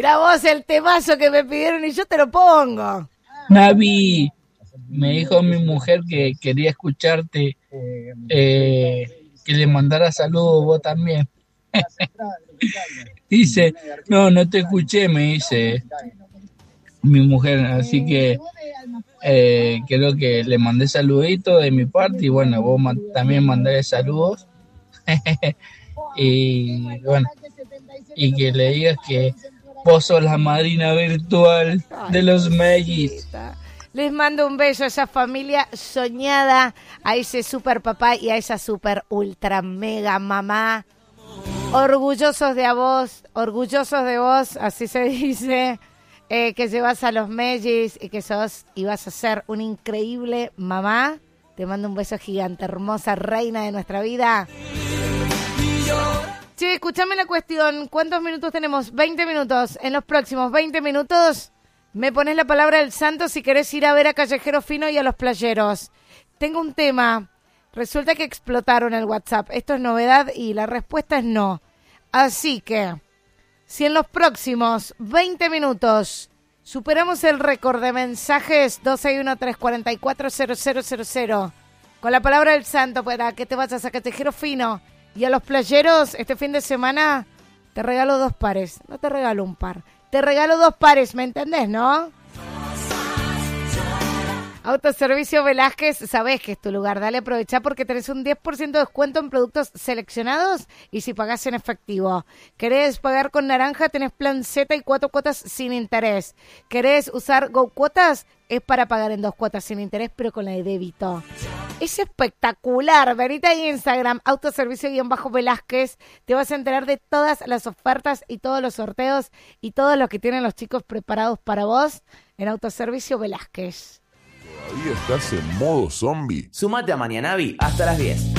Mirá vos el temazo que me pidieron y yo te lo pongo. Navi, me dijo mi mujer que quería escucharte, que le mandara saludos vos también. Dice, no te escuché, me dice mi mujer, así que creo que le mandé saluditos de mi parte y bueno, vos también mandale saludos. Y bueno, y que le digas que vos sos la madrina virtual de los Magis. Les mando un beso a esa familia soñada, a ese super papá y a esa super ultra mega mamá. Orgullosos de vos, así se dice, que llevas a los Magis y que sos y vas a ser una increíble mamá. Te mando un beso gigante, hermosa reina de nuestra vida. Sí, escúchame la cuestión. ¿Cuántos minutos tenemos? 20 minutos. En los próximos 20 minutos me pones la palabra del santo si querés ir a ver a Callejero Fino y a Los Playeros. Tengo un tema. Resulta que explotaron el WhatsApp. Esto es novedad y la respuesta es no. Así que, si en los próximos 20 minutos superamos el récord de mensajes 261-344-0000 con la palabra del santo para que te vayas a Callejero Fino y a Los Playeros este fin de semana, te regalo 2 pares. No te regalo un par. Te regalo 2 pares, ¿me entendés, no? Autoservicio Velázquez, sabés que es tu lugar. Dale, aprovechá porque tenés un 10% de descuento en productos seleccionados y si pagás en efectivo. ¿Querés pagar con naranja? Tenés plan Z y 4 cuotas sin interés. ¿Querés usar Go Cuotas? Es para pagar en 2 cuotas sin interés, pero con la de débito. Es espectacular. Venite a Instagram, autoservicio-Velázquez. Te vas a enterar de todas las ofertas y todos los sorteos y todo lo que tienen los chicos preparados para vos en Autoservicio Velázquez. ¿Todavía estás en modo zombie? Sumate a Mañanavi hasta las 10.